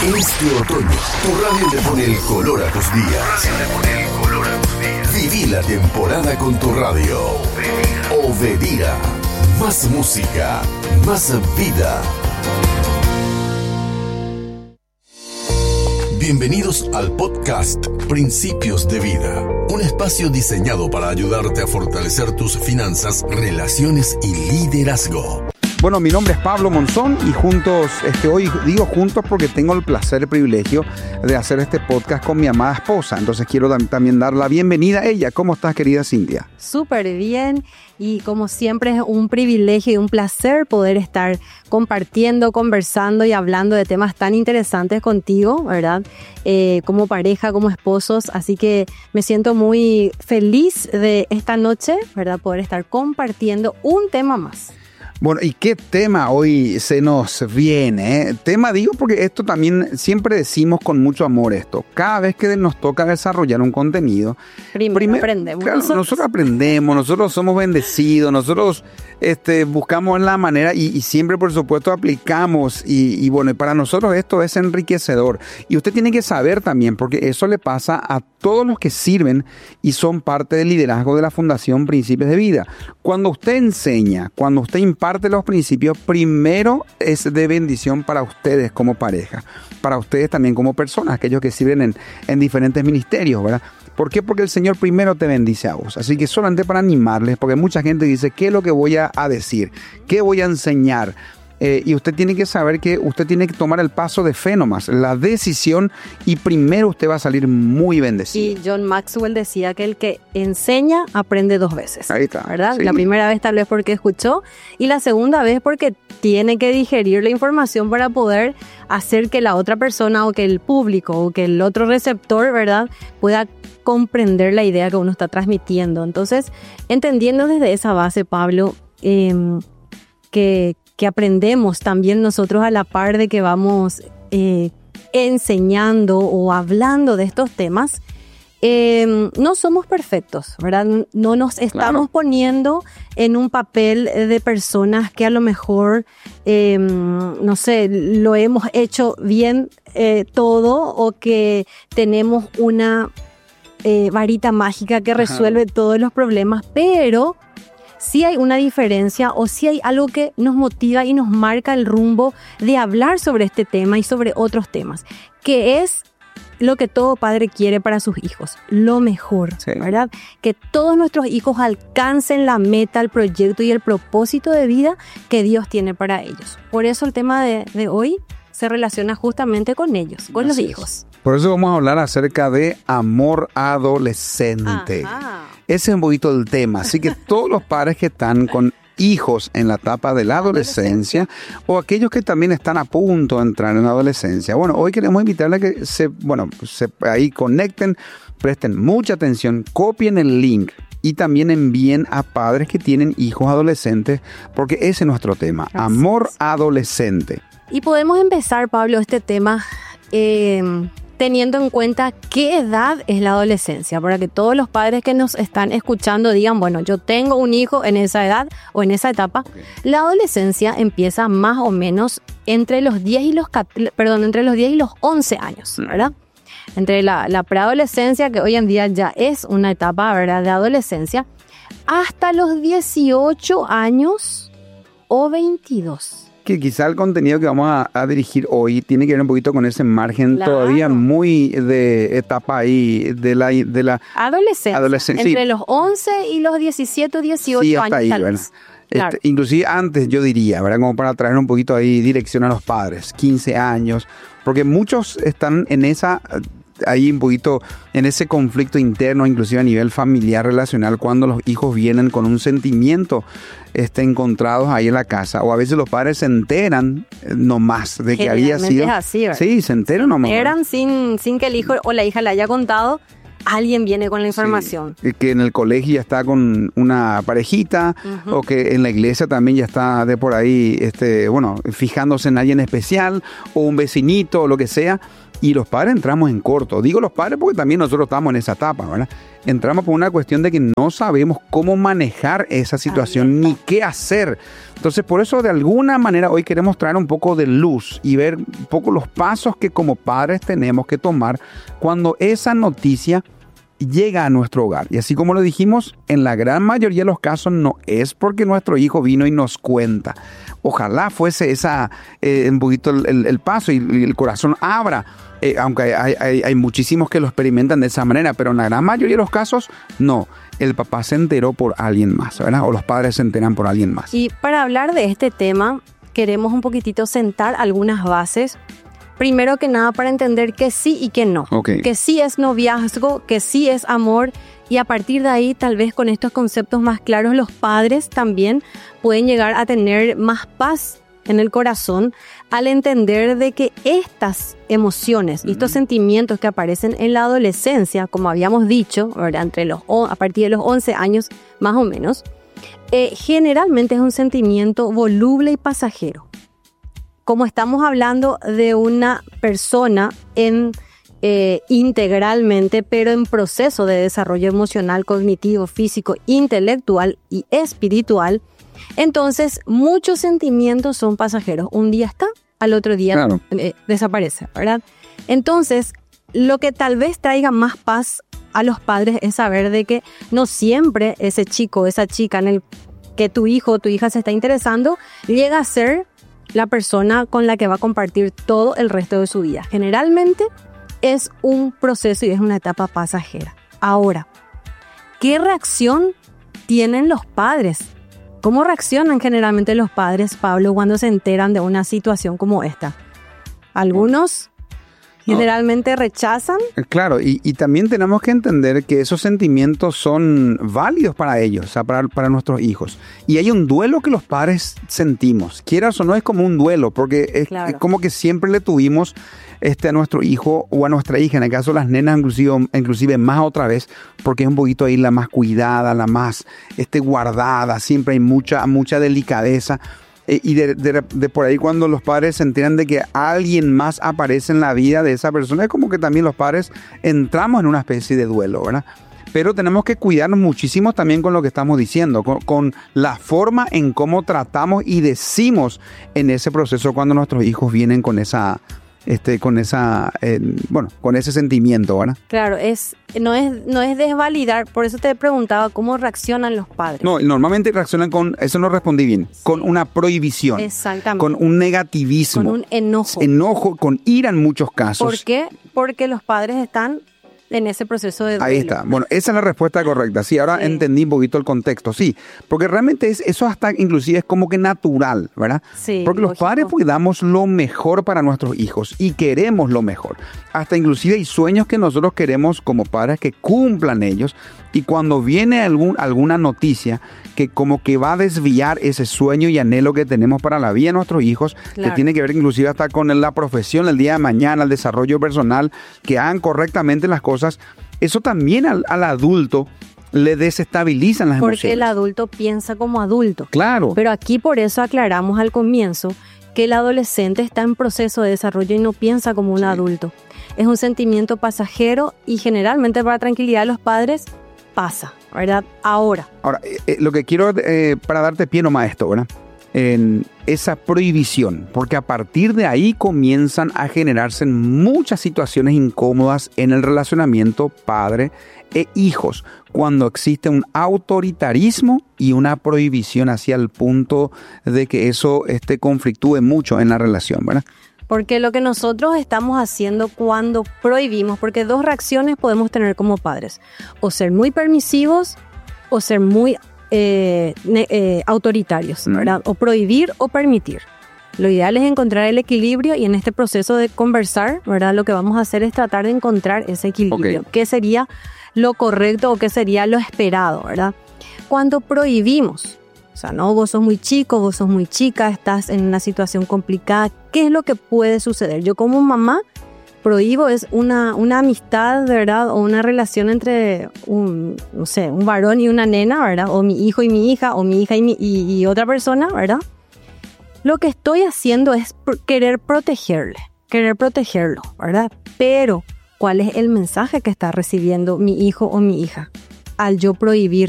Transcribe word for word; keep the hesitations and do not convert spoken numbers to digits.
Este otoño, tu radio le pone el color a tus días. Tu radio le pone el color a tus días. Viví la temporada con tu radio. Obedira. Más música, más vida. Bienvenidos al podcast Principios de Vida, un espacio diseñado para ayudarte a fortalecer tus finanzas, relaciones y liderazgo. Bueno, mi nombre es Pablo Monzón y juntos, este, hoy digo juntos porque tengo el placer, el privilegio de hacer este podcast con mi amada esposa. Entonces quiero también dar la bienvenida a ella. ¿Cómo estás, querida Cintia? Súper bien, y como siempre es un privilegio y un placer poder estar compartiendo, conversando y hablando de temas tan interesantes contigo, ¿verdad? Eh, como pareja, como esposos, así que me siento muy feliz de esta noche, ¿verdad? Poder estar compartiendo un tema más. Bueno, ¿y qué tema hoy se nos viene? ¿eh? Tema digo porque esto también siempre decimos con mucho amor esto. Cada vez que nos toca desarrollar un contenido, primero, primero aprendemos. Claro, nosotros. nosotros aprendemos, nosotros somos bendecidos, nosotros este, buscamos la manera y, y siempre, por supuesto, aplicamos. Y, y bueno, para nosotros esto es enriquecedor. Y usted tiene que saber también, porque eso le pasa a todos los que sirven y son parte del liderazgo de la Fundación Principios de Vida. Cuando usted enseña, cuando usted imparte los principios, primero es de bendición para ustedes como pareja, para ustedes también como personas, aquellos que sirven en, en diferentes ministerios, ¿verdad? ¿Por qué? Porque el Señor primero te bendice a vos. Así que solamente para animarles, porque mucha gente dice, ¿qué es lo que voy a, a decir? ¿Qué voy a enseñar? Eh, y usted tiene que saber que usted tiene que tomar el paso de fe nomás, la decisión, y primero usted va a salir muy bendecido. Y John Maxwell decía que el que enseña aprende dos veces. Ahí está. ¿Verdad? Sí. La primera vez tal vez porque escuchó y la segunda vez porque tiene que digerir la información para poder hacer que la otra persona o que el público o que el otro receptor, ¿verdad?, pueda comprender la idea que uno está transmitiendo. Entonces, entendiendo desde esa base, Pablo, eh, que que aprendemos también nosotros a la par de que vamos eh, enseñando o hablando de estos temas, eh, no somos perfectos, ¿verdad? No nos estamos claro. poniendo en un papel de personas que a lo mejor, eh, no sé, lo hemos hecho bien eh, todo, o que tenemos una eh, varita mágica que resuelve Ajá. todos los problemas, pero sí hay una diferencia, o sí hay algo que nos motiva y nos marca el rumbo de hablar sobre este tema y sobre otros temas, que es lo que todo padre quiere para sus hijos, lo mejor, sí. ¿verdad? Que todos nuestros hijos alcancen la meta, el proyecto y el propósito de vida que Dios tiene para ellos. Por eso el tema de, de hoy se relaciona justamente con ellos, con Así los hijos. Es. Por eso vamos a hablar acerca de amor adolescente. Ajá. Ese es un poquito el tema. Así que todos los padres que están con hijos en la etapa de la adolescencia, o aquellos que también están a punto de entrar en la adolescencia. Bueno, hoy queremos invitarles a que se, bueno, se ahí conecten, presten mucha atención, copien el link y también envíen a padres que tienen hijos adolescentes, porque ese es nuestro tema, Gracias. Amor adolescente. Y podemos empezar, Pablo, este tema eh, teniendo en cuenta qué edad es la adolescencia, para que todos los padres que nos están escuchando digan, bueno, yo tengo un hijo en esa edad o en esa etapa. Okay. La adolescencia empieza más o menos entre los diez y los, perdón, entre los diez y los once años, ¿verdad? Entre la, la preadolescencia, que hoy en día ya es una etapa, ¿verdad?, de adolescencia, hasta los dieciocho años o veintidós. Que quizá el contenido que vamos a, a dirigir hoy tiene que ver un poquito con ese margen claro. todavía muy de etapa ahí de la, de la adolescencia, adolescencia. Entre sí. los once y los diecisiete, dieciocho sí, hasta años. Ahí, ¿verdad? Claro. Este, inclusive antes yo diría, ¿verdad?, como para traer un poquito ahí dirección a los padres, quince años, porque muchos están en esa... ahí un poquito en ese conflicto interno, inclusive a nivel familiar, relacional, cuando los hijos vienen con un sentimiento este, encontrados ahí en la casa, o a veces los padres se enteran eh, nomás de que había sido... Es así, ¿verdad? Sí, se enteran nomás. Se enteran sin, sin que el hijo o la hija le haya contado. Alguien viene con la información. Sí, que en el colegio ya está con una parejita, uh-huh. o que en la iglesia también ya está de por ahí, este, bueno, fijándose en alguien especial, o un vecinito, o lo que sea. Y los padres entramos en corto. Digo los padres porque también nosotros estamos en esa etapa, ¿verdad? Entramos por una cuestión de que no sabemos cómo manejar esa situación ni qué hacer. Entonces, por eso, de alguna manera, hoy queremos traer un poco de luz y ver un poco los pasos que como padres tenemos que tomar cuando esa noticia llega a nuestro hogar. Y así como lo dijimos, en la gran mayoría de los casos no es porque nuestro hijo vino y nos cuenta. Ojalá fuese esa eh, un poquito el, el, el paso y, y el corazón abra. Eh, aunque hay, hay, hay muchísimos que lo experimentan de esa manera, pero en la gran mayoría de los casos, no. El papá se enteró por alguien más, ¿verdad? O los padres se enteran por alguien más. Y para hablar de este tema, queremos un poquitito sentar algunas bases. Primero que nada, para entender que sí y que no. Okay. Que sí es noviazgo, que sí es amor. Y a partir de ahí, tal vez con estos conceptos más claros, los padres también pueden llegar a tener más paz en el corazón al entender de que estas emociones y estos sentimientos que aparecen en la adolescencia, como habíamos dicho, ¿verdad? Entre los, a partir de los once años más o menos, eh, generalmente es un sentimiento voluble y pasajero. Como estamos hablando de una persona en, eh, integralmente, pero en proceso de desarrollo emocional, cognitivo, físico, intelectual y espiritual, entonces muchos sentimientos son pasajeros. Un día está, al otro día claro. eh, desaparece, ¿verdad? Entonces, lo que tal vez traiga más paz a los padres es saber de que no siempre ese chico, esa chica en el que tu hijo o tu hija se está interesando, llega a ser la persona con la que va a compartir todo el resto de su vida. Generalmente es un proceso y es una etapa pasajera. Ahora, ¿qué reacción tienen los padres? ¿Cómo reaccionan generalmente los padres, Pablo, cuando se enteran de una situación como esta? Algunos generalmente rechazan. Claro, y, y también tenemos que entender que esos sentimientos son válidos para ellos, o sea, para, para nuestros hijos. Y hay un duelo que los padres sentimos. Quieras o no, es como un duelo, porque es, claro. es como que siempre le tuvimos este, a nuestro hijo o a nuestra hija, en el caso de las nenas, inclusive, inclusive más otra vez, porque es un poquito ahí la más cuidada, la más este, guardada, siempre hay mucha, mucha delicadeza. Y de, de, de por ahí cuando los padres se enteran de que alguien más aparece en la vida de esa persona, es como que también los padres entramos en una especie de duelo, ¿verdad? Pero tenemos que cuidarnos muchísimo también con lo que estamos diciendo, con, con la forma en cómo tratamos y decimos en ese proceso cuando nuestros hijos vienen con esa... Este, con esa, eh, bueno, con ese sentimiento, ¿verdad? Claro, es, no es, no es desvalidar, por eso te preguntaba cómo reaccionan los padres. No, normalmente reaccionan con, eso no respondí bien, sí. Con una prohibición. Exactamente. Con un negativismo. Con un enojo. Enojo, con ira en muchos casos. ¿Por qué? Porque los padres están en ese proceso de duelo. Ahí está. Bueno, esa es la respuesta correcta. Sí, ahora sí. Entendí un poquito el contexto. Sí, porque realmente es, eso hasta inclusive es como que natural, ¿verdad? Sí. Porque los lógico. padres pues damos lo mejor para nuestros hijos y queremos lo mejor. Hasta inclusive hay sueños que nosotros queremos como padres que cumplan ellos, y cuando viene algún, alguna noticia que como que va a desviar ese sueño y anhelo que tenemos para la vida de nuestros hijos, claro. Que tiene que ver inclusive hasta con la profesión el día de mañana, el desarrollo personal, que hagan correctamente las cosas, eso también al, al adulto le desestabilizan las Porque emociones. Porque el adulto piensa como adulto. Claro. Pero aquí por eso aclaramos al comienzo que el adolescente está en proceso de desarrollo y no piensa como un sí. adulto. Es un sentimiento pasajero y generalmente para tranquilidad de los padres pasa, ¿verdad? Ahora. Ahora, eh, lo que quiero, eh, para darte pie nomás a esto, ¿verdad? En esa prohibición, porque a partir de ahí comienzan a generarse muchas situaciones incómodas en el relacionamiento padre e hijos, cuando existe un autoritarismo y una prohibición hacia el punto de que eso este, conflictúe mucho en la relación, ¿verdad? Porque lo que nosotros estamos haciendo cuando prohibimos, porque dos reacciones podemos tener como padres, o ser muy permisivos o ser muy eh, eh, autoritarios, ¿verdad? O prohibir o permitir. Lo ideal es encontrar el equilibrio y en este proceso de conversar, ¿verdad? Lo que vamos a hacer es tratar de encontrar ese equilibrio. Okay. ¿Qué sería lo correcto o qué sería lo esperado, ¿verdad? Cuando prohibimos, o sea, no, vos sos muy chico, vos sos muy chica, estás en una situación complicada. ¿Qué es lo que puede suceder? Yo como mamá prohíbo es una, una amistad, ¿verdad? O una relación entre un, no sé, un varón y una nena, ¿verdad? O mi hijo y mi hija, o mi hija y, mi, y, y otra persona, ¿verdad? Lo que estoy haciendo es querer protegerle. querer protegerlo, ¿verdad? Pero, ¿cuál es el mensaje que está recibiendo mi hijo o mi hija? Al yo prohibir